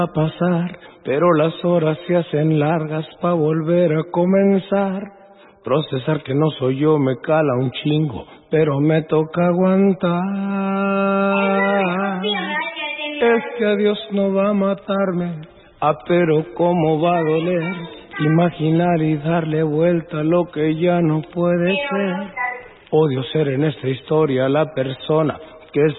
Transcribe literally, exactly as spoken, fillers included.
a pasar, pero las horas se hacen largas pa' volver a comenzar. Procesar que no soy yo me cala un chingo, pero me toca aguantar. Es que a Dios no va a matarme, ah, pero cómo va a doler imaginar y darle vuelta a lo que ya no puede ser. Odio ser en esta historia la persona que